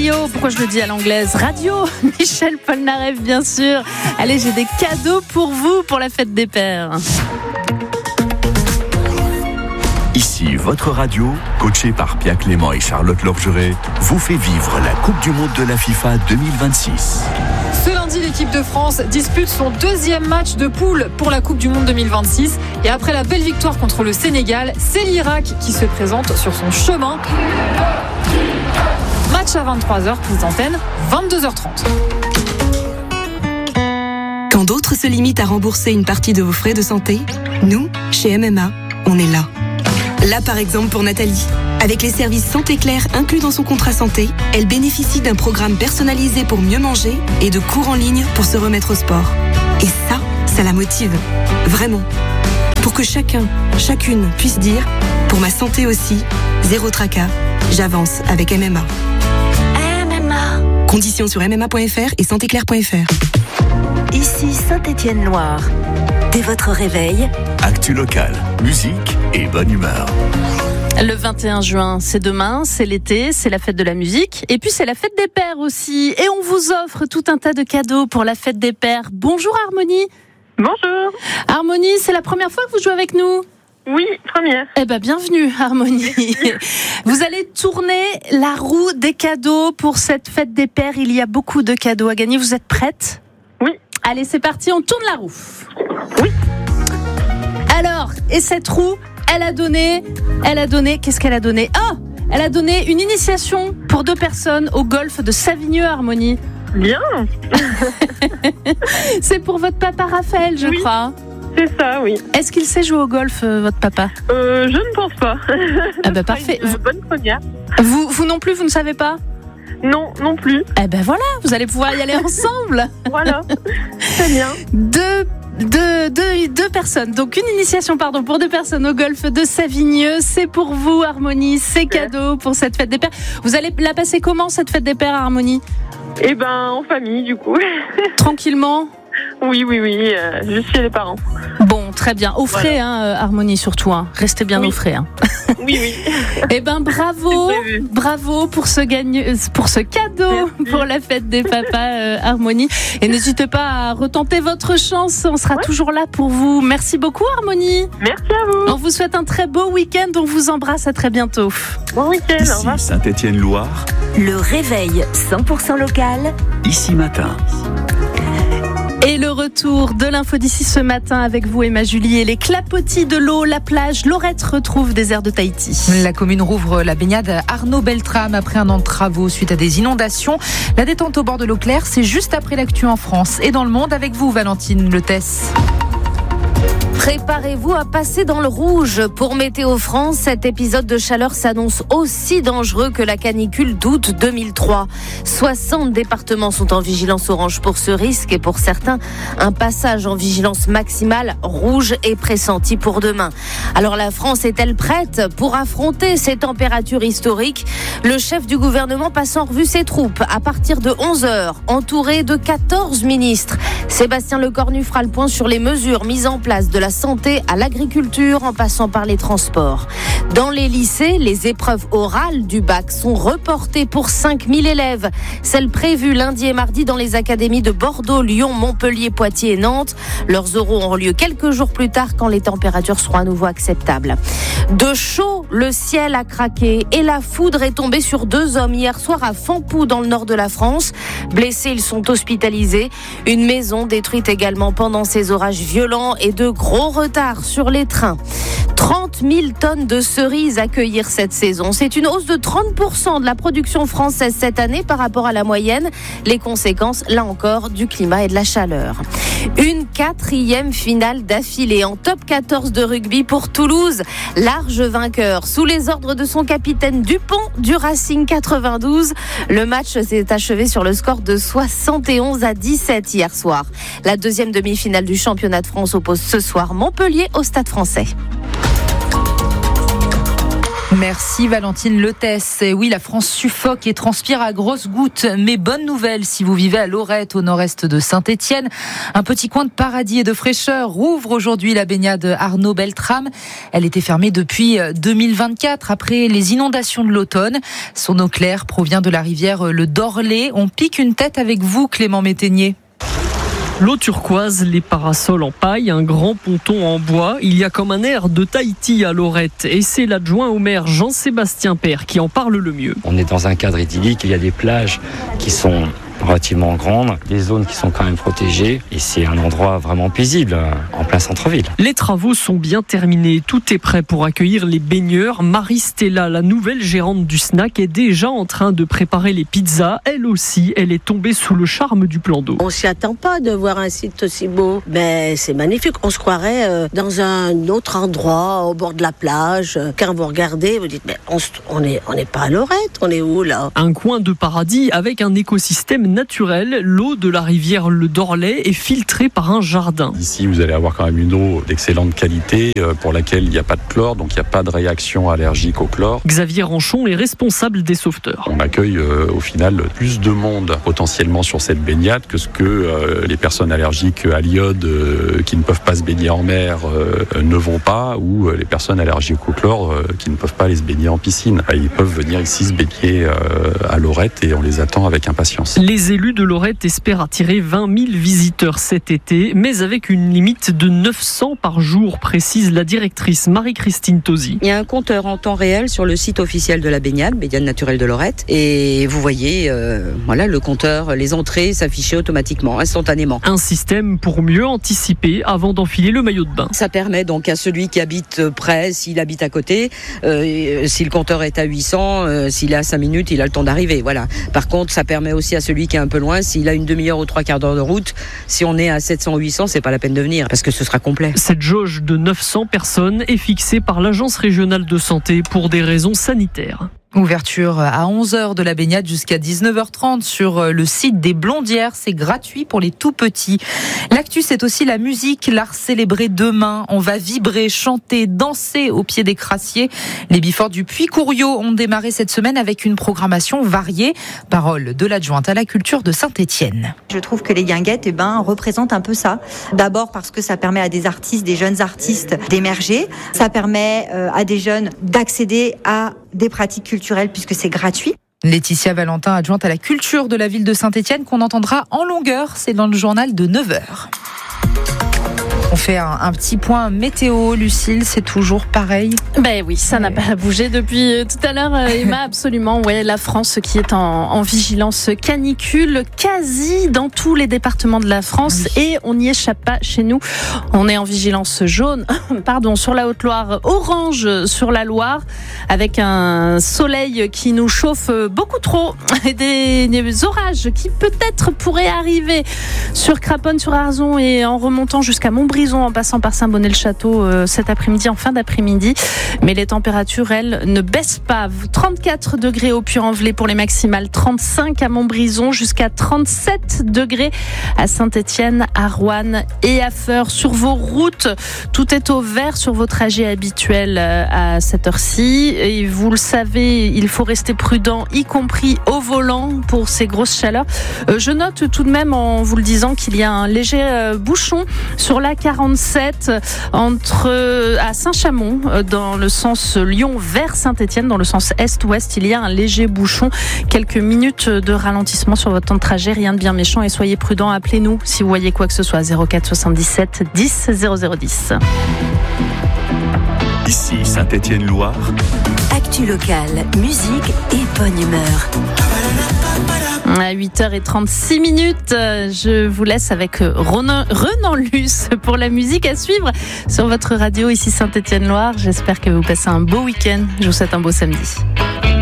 Radio. Pourquoi je le dis à l'anglaise? Radio. Michel Polnareff, bien sûr. Allez, j'ai des cadeaux pour vous pour la fête des pères. Ici, votre radio, coachée par Pia Clément et Charlotte Lorgeret, vous fait vivre la Coupe du Monde de la FIFA 2026. Ce lundi, l'équipe de France dispute son deuxième match de poule pour la Coupe du Monde 2026. Et après la belle victoire contre le Sénégal, c'est l'Irak qui se présente sur son chemin. Match à 23h, prise d'antenne, 22h30. Quand d'autres se limitent à rembourser une partie de vos frais de santé, nous, chez MMA, on est là. Là, par exemple, pour Nathalie. Avec les services Santé Claire inclus dans son contrat santé, elle bénéficie d'un programme personnalisé pour mieux manger et de cours en ligne pour se remettre au sport. Et ça la motive. Vraiment. Pour que chacune puisse dire « Pour ma santé aussi, zéro tracas, j'avance avec MMA ». MMA. Conditions sur mma.fr et santéclaire.fr. Ici Saint-Étienne-Loire. Dès votre réveil, Actu locale, musique et bonne humeur. Le 21 juin, c'est demain, c'est l'été, c'est la fête de la musique. Et puis c'est la fête des pères aussi. Et on vous offre tout un tas de cadeaux pour la fête des pères. Bonjour Harmonie. Bonjour. Harmonie, c'est la première fois que vous jouez avec nous? Oui, première. Eh ben, bienvenue Harmonie. Vous allez tourner la roue des cadeaux pour cette fête des pères. Il y a beaucoup de cadeaux à gagner. Vous êtes prête? Oui. Allez, c'est parti, on tourne la roue. Oui. Alors, et cette roue, elle a donné, qu'est-ce qu'elle a donné? Elle a donné une initiation pour 2 personnes au golf de Savigneux, Harmonie. Bien. C'est pour votre papa Raphaël, je crois. C'est ça, oui. Est-ce qu'il sait jouer au golf, votre papa? Je ne pense pas. Ah bah parfait. Bonne première. Vous non plus, vous ne savez pas? Non, non plus. Eh ben voilà, vous allez pouvoir y aller ensemble. Voilà. Très bien. Deux personnes. Donc une initiation, pour 2 personnes au golf de Savigneux. C'est pour vous, Harmonie. C'est cadeau pour cette fête des pères. Vous allez la passer comment, cette fête des pères, Harmonie? Eh ben, en famille, du coup. Tranquillement? Oui. Juste chez les parents. Bon, très bien. Au frais, Harmonie, surtout. Restez bien au frais. Oui. Eh ben, bravo pour ce cadeau. Merci. Pour la fête des papas, Harmonie. Et n'hésitez pas à retenter votre chance. On sera toujours là pour vous. Merci beaucoup, Harmonie. Merci à vous. On vous souhaite un très beau week-end. On vous embrasse. À très bientôt. Bon week-end. Ici, au revoir. Saint-Étienne-Loire. le réveil 100% local. Ici matin. Et le retour de l'info d'ici ce matin avec vous, Emma Julie, et les clapotis de l'eau, la plage. Laurette retrouve des airs de Tahiti. La commune rouvre la baignade Arnaud Beltrame après un an de travaux suite à des inondations. La détente au bord de l'eau claire, c'est juste après l'actu en France et dans le monde avec vous, Valentine Letès. Préparez-vous à passer dans le rouge. Pour Météo France, cet épisode de chaleur s'annonce aussi dangereux que la canicule d'août 2003. 60 départements sont en vigilance orange pour ce risque et pour certains, un passage en vigilance maximale rouge est pressenti pour demain. Alors la France est-elle prête pour affronter ces températures historiques? Le chef du gouvernement passe en revue ses troupes à partir de 11h, entouré de 14 ministres. Sébastien Lecornu fera le point sur les mesures mises en place de la santé à l'agriculture en passant par les transports. Dans les lycées, les épreuves orales du bac sont reportées pour 5000 élèves. Celles prévues lundi et mardi dans les académies de Bordeaux, Lyon, Montpellier, Poitiers et Nantes. Leurs oraux auront lieu quelques jours plus tard quand les températures seront à nouveau acceptables. De chaud, le ciel a craqué et la foudre est tombée sur 2 hommes hier soir à Fampou dans le nord de la France. Blessés, ils sont hospitalisés. Une maison détruite également pendant ces orages violents et de gros retard sur les trains. 30 000 tonnes de cerises à cueillir cette saison. C'est une hausse de 30% de la production française cette année par rapport à la moyenne. Les conséquences, là encore, du climat et de la chaleur. Une 4e finale d'affilée en top 14 de rugby pour Toulouse. Large vainqueur sous les ordres de son capitaine Dupont du Racing 92. Le match s'est achevé sur le score de 71-17 hier soir. La 2e demi-finale du championnat de France oppose ce soir Montpellier au Stade Français. Merci Valentine Letès. Et oui, la France suffoque et transpire à grosses gouttes. Mais bonne nouvelle si vous vivez à Lorette, au nord-est de Saint-Étienne. Un petit coin de paradis et de fraîcheur rouvre aujourd'hui la baignade Arnaud Beltrame. Elle était fermée depuis 2024 après les inondations de l'automne. Son eau claire provient de la rivière le Dorlay. On pique une tête avec vous, Clément Métainier. L'eau turquoise, les parasols en paille, un grand ponton en bois. Il y a comme un air de Tahiti à Lorette. Et c'est l'adjoint au maire Jean-Sébastien Père qui en parle le mieux. On est dans un cadre idyllique. Il y a des plages qui sont relativement grandes, des zones qui sont quand même protégées. Et c'est un endroit vraiment paisible, en plein centre-ville. Les travaux sont bien terminés. Tout est prêt pour accueillir les baigneurs. Marie-Stella, la nouvelle gérante du snack, est déjà en train de préparer les pizzas. Elle aussi, elle est tombée sous le charme du plan d'eau. On s'y attend pas de voir un site aussi beau. Mais c'est magnifique. On se croirait dans un autre endroit, au bord de la plage. Quand vous regardez, vous dites, mais on n'est pas à Lorette, on est où là ? Un coin de paradis avec un écosystème naturel. L'eau de la rivière le Dorlay est filtrée par un jardin. Ici, vous allez avoir quand même une eau d'excellente qualité pour laquelle il n'y a pas de chlore, donc il n'y a pas de réaction allergique au chlore. Xavier Ranchon est responsable des sauveteurs. On accueille au final plus de monde potentiellement sur cette baignade que ce que les personnes allergiques à l'iode qui ne peuvent pas se baigner en mer ne vont pas, ou les personnes allergiques au chlore qui ne peuvent pas aller se baigner en piscine. Ils peuvent venir ici se baigner à Lorette et on les attend avec impatience. Les élus de Lorette espèrent attirer 20 000 visiteurs cet été, mais avec une limite de 900 par jour, précise la directrice Marie-Christine Tosi. Il y a un compteur en temps réel sur le site officiel de la baignade naturelle de Lorette, et vous voyez le compteur, les entrées s'afficher automatiquement, instantanément. Un système pour mieux anticiper avant d'enfiler le maillot de bain. Ça permet donc à celui qui habite près, s'il habite à côté, si le compteur est à 800, s'il est à 5 minutes, il a le temps d'arriver. Voilà. Par contre, ça permet aussi à celui qui est un peu loin, s'il a une demi-heure ou 3/4 d'heure de route, si on est à 700-800, c'est pas la peine de venir parce que ce sera complet. Cette jauge de 900 personnes est fixée par l'Agence régionale de santé pour des raisons sanitaires. Ouverture à 11h de la baignade jusqu'à 19h30 sur le site des Blondières. C'est gratuit pour les tout petits. L'actu, c'est aussi la musique, l'art célébré demain. On va vibrer, chanter, danser au pied des crassiers. Les Biforts du Puy-Couriau ont démarré cette semaine avec une programmation variée. Parole de l'adjointe à la culture de Saint-Étienne. Je trouve que les guinguettes représentent un peu ça. D'abord parce que ça permet à des artistes, des jeunes artistes d'émerger. Ça permet à des jeunes d'accéder à des pratiques culturelles puisque c'est gratuit. Laetitia Valentin, adjointe à la culture de la ville de Saint-Étienne, qu'on entendra en longueur. C'est dans le journal de 9h. On fait un petit point météo, Lucille, c'est toujours pareil. Ben oui, ça n'a pas bougé depuis tout à l'heure, Emma, absolument. Ouais, la France qui est en vigilance canicule quasi dans tous les départements de la France, et on n'y échappe pas chez nous. On est en vigilance jaune, sur la Haute-Loire, orange sur la Loire, avec un soleil qui nous chauffe beaucoup trop, et des orages qui peut-être pourraient arriver sur Craponne, sur Arzon et en remontant jusqu'à Montbrison, en passant par Saint-Bonnet-le-Château cet après-midi, en fin d'après-midi. Mais les températures, elles, ne baissent pas. 34 degrés au Puy-en-Velay pour les maximales, 35 à Montbrison, jusqu'à 37 degrés à Saint-Étienne, à Roanne et à Feurs. Sur vos routes, tout est au vert sur vos trajets habituels à cette heure-ci. Et vous le savez, il faut rester prudent, y compris au volant pour ces grosses chaleurs. Je note tout de même, en vous le disant, qu'il y a un léger bouchon sur la 47 à Saint-Chamond, dans le sens Lyon vers Saint-Étienne, dans le sens est-ouest. Il y a un léger bouchon, quelques minutes de ralentissement sur votre temps de trajet, rien de bien méchant, et soyez prudents, appelez-nous si vous voyez quoi que ce soit. 04 77 10 0010. Ici Saint-Étienne-Loire. Actu locale, musique et bonne humeur. À 8h36, je vous laisse avec Renan Luce pour la musique à suivre sur votre radio ici Saint-Étienne-Loire. J'espère que vous passez un beau week-end. Je vous souhaite un beau samedi.